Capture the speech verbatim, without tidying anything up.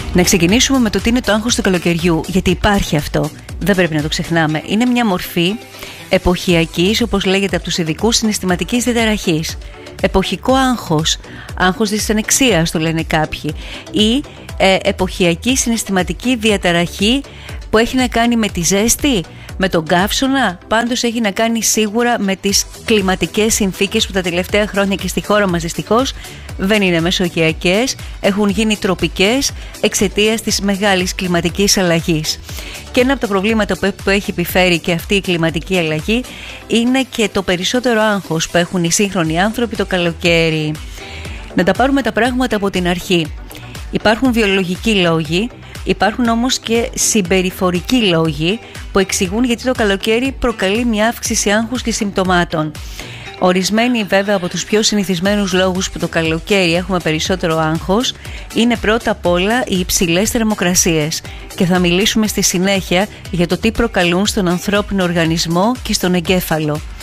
Να ξεκινήσουμε με το τι είναι το άγχος του καλοκαιριού, γιατί υπάρχει αυτό. Δεν πρέπει να το ξεχνάμε. Είναι μια μορφή εποχιακής, όπως λέγεται από τους ειδικούς, συναισθηματικής διαταραχής. Εποχικό άγχος, άγχος δυσανεξίας το λένε κάποιοι, ή ε, εποχιακή συναισθηματική διαταραχή που έχει να κάνει με τη ζέστη, με τον καύσωνα, πάντως έχει να κάνει σίγουρα με τις κλιματικές συνθήκες που τα τελευταία χρόνια και στη χώρα μας δυστυχώς δεν είναι μεσογειακές, έχουν γίνει τροπικές εξαιτίας της μεγάλης κλιματικής αλλαγής. Και ένα από τα προβλήματα που έχει επιφέρει και αυτή η κλιματική αλλαγή είναι και το περισσότερο άγχος που έχουν οι σύγχρονοι άνθρωποι το καλοκαίρι. Να τα πάρουμε τα πράγματα από την αρχή. Υπάρχουν βιολογικοί λόγοι, υπάρχουν όμως και συμπεριφορικοί λόγοι που εξηγούν γιατί το καλοκαίρι προκαλεί μια αύξηση άγχους και συμπτωμάτων. Ορισμένοι βέβαια από τους πιο συνηθισμένους λόγους που το καλοκαίρι έχουμε περισσότερο άγχος είναι πρώτα απ' όλα οι υψηλές θερμοκρασίες, και θα μιλήσουμε στη συνέχεια για το τι προκαλούν στον ανθρώπινο οργανισμό και στον εγκέφαλο.